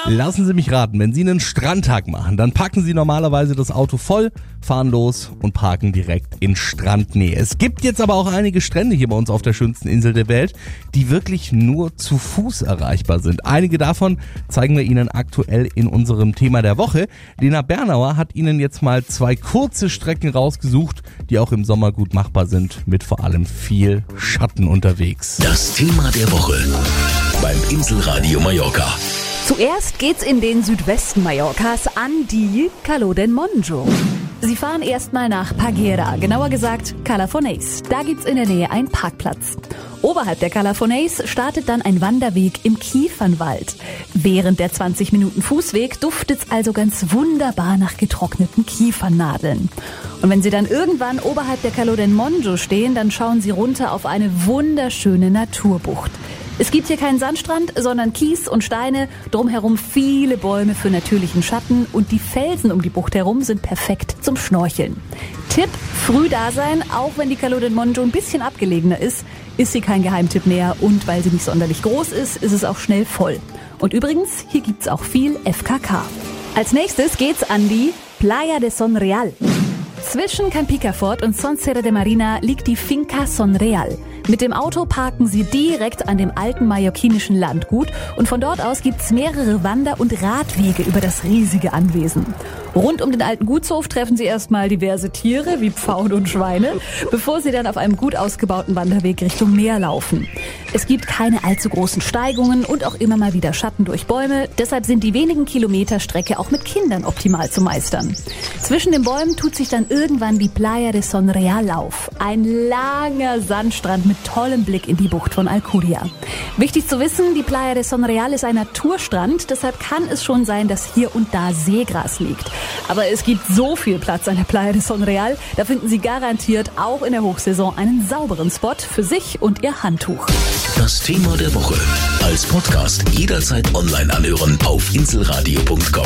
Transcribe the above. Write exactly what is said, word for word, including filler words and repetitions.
Lassen Sie mich raten, wenn Sie einen Strandtag machen, dann packen Sie normalerweise das Auto voll, fahren los und parken direkt in Strandnähe. Es gibt jetzt aber auch einige Strände hier bei uns auf der schönsten Insel der Welt, die wirklich nur zu Fuß erreichbar sind. Einige davon zeigen wir Ihnen aktuell in unserem Thema der Woche. Lena Bernauer hat Ihnen jetzt mal zwei kurze Strecken rausgesucht, die auch im Sommer gut machbar sind, mit vor allem viel Schatten unterwegs. Das Thema der Woche beim Inselradio Mallorca. Zuerst geht's in den Südwesten Mallorcas an die Calo del Monjo. Sie fahren erstmal nach Paguera, genauer gesagt Cala Fornells. Da gibt's in der Nähe einen Parkplatz. Oberhalb der Cala Fornells startet dann ein Wanderweg im Kiefernwald. Während der zwanzig Minuten Fußweg duftet's also ganz wunderbar nach getrockneten Kiefernadeln. Und wenn Sie dann irgendwann oberhalb der Calo del Monjo stehen, dann schauen Sie runter auf eine wunderschöne Naturbucht. Es gibt hier keinen Sandstrand, sondern Kies und Steine, drumherum viele Bäume für natürlichen Schatten und die Felsen um die Bucht herum sind perfekt zum Schnorcheln. Tipp, früh da sein, auch wenn die Calo del Monjo ein bisschen abgelegener ist, ist sie kein Geheimtipp mehr und weil sie nicht sonderlich groß ist, ist es auch schnell voll. Und übrigens, hier gibt's auch viel F K K. Als nächstes geht's an die Playa de Son Real. Zwischen Can Picafort und Son Serra de Marina liegt die Finca Son Real. Mit dem Auto parken Sie direkt an dem alten mallorquinischen Landgut und von dort aus gibt's mehrere Wander- und Radwege über das riesige Anwesen. Rund um den alten Gutshof treffen Sie erstmal diverse Tiere wie Pfauen und Schweine, bevor Sie dann auf einem gut ausgebauten Wanderweg Richtung Meer laufen. Es gibt keine allzu großen Steigungen und auch immer mal wieder Schatten durch Bäume, deshalb sind die wenigen Kilometer Strecke auch mit Kindern optimal zu meistern. Zwischen den Bäumen tut sich dann irgendwann die Playa de Son Real auf. Ein langer Sandstrand mit tollem Blick in die Bucht von Alcudia. Wichtig zu wissen, die Playa de Son Real ist ein Naturstrand, deshalb kann es schon sein, dass hier und da Seegras liegt. Aber es gibt so viel Platz an der Playa de Son Real, da finden Sie garantiert auch in der Hochsaison einen sauberen Spot für sich und Ihr Handtuch. Das Thema der Woche als Podcast jederzeit online anhören auf inselradio punkt com.